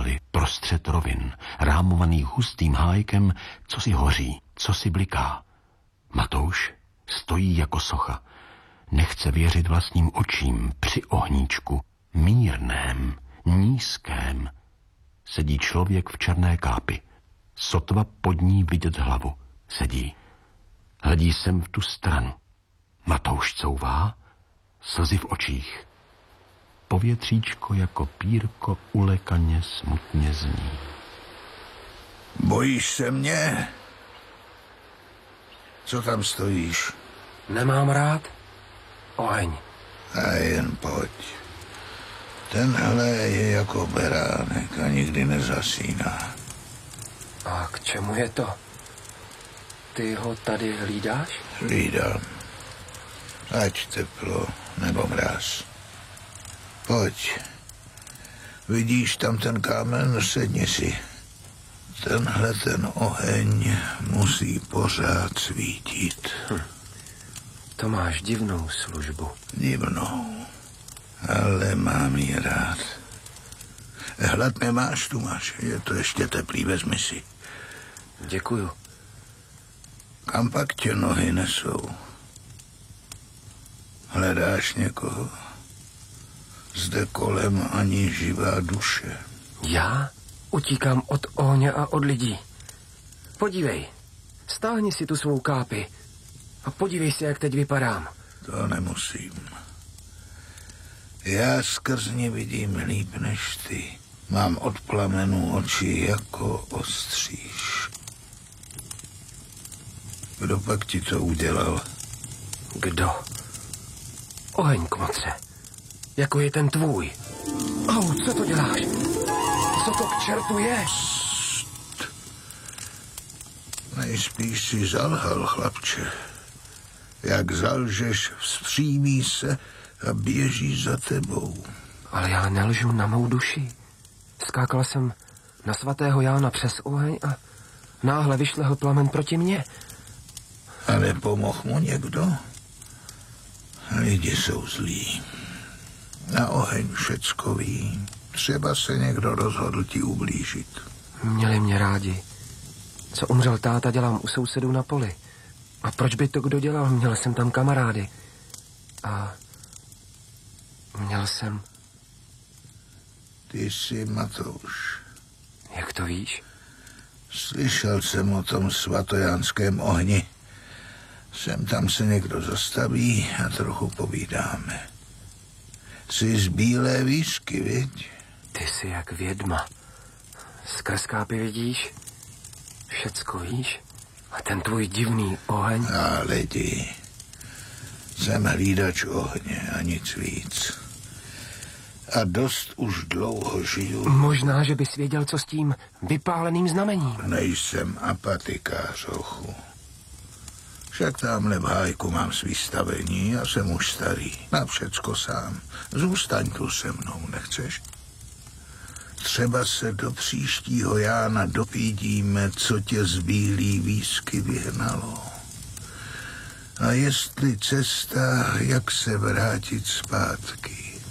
postavy prostřed rovin, rámovaných hustým hájkem, co si hoří, co si bliká. Matouš stojí jako socha. Nechce věřit vlastním očím při ohníčku, mírném, nízkém. Sedí člověk v černé kápi. Sotva pod ní vidět hlavu. Sedí. Hledí sem v tu stranu. Matouš couvá, slzy v očích. Povětříčko jako pírko ulekaně smutně zní. Bojíš se mě? Co tam stojíš? Nemám rád oheň. A jen pojď. Tenhle je jako beránek a nikdy nezasíná. A k čemu je to? Ty ho tady hlídáš? Hlídám. Ať teplo nebo mráz. Pojď. Vidíš tam ten kámen? Sedni si. Tenhle ten oheň musí pořád svítit. To máš divnou službu. Divnou. Ale mám ji rád. Hlad nemáš, tu máš. Je to ještě teplý, vezmi si. Děkuju. Kam pak tě nohy nesou? Hledáš někoho? Zde kolem ani živá duše. Já utíkám od ohně a od lidí. Podívej, stáhni si tu svou kápi a podívej se, jak teď vypadám. To nemusím. Já skrz ní vidím líp než ty. Mám od plamenů oči jako ostříž. Kdo pak ti to udělal? Kdo? Oheň, kmotře. Jako je ten tvůj. Au, co to děláš? Co to k čertu je? Nejspíš si zalhal, chlapče. Jak zalžeš, vzpřímí se a běží za tebou. Ale já nelžu na mou duši. Skákal jsem na svatého Jána přes oheň a náhle vyšlehl plamen proti mně. A nepomohl mu někdo? Lidi jsou zlí. Na oheň všecko ví. Třeba se někdo rozhodl ti ublížit. Měli mě rádi. Co umřel táta, dělám u sousedů na poli. A proč by to kdo dělal? Měl jsem tam kamarády. A měl jsem... Ty jsi Matouš. Jak to víš? Slyšel jsem o tom svatojánském ohni. Sem tam se někdo zastaví a trochu povídáme. Jsi z Bílé výšky, viď? Ty jsi jak vědma. Skrz kápy vidíš? Všecko víš? A ten tvůj divný oheň? A lidi. Jsem hlídač ohně a nic víc. A dost už dlouho žiju. Možná, že bys věděl, co s tím vypáleným znamením. Nejsem apatikář, ochu. Však tamhle v hájku mám svý stavení a jsem už starý. Na všecko sám. Zůstaň tu se mnou, nechceš? Třeba se do příštího Jána dopídíme, co tě z Bílý výsky vyhnalo. A jestli cesta, jak se vrátit zpátky.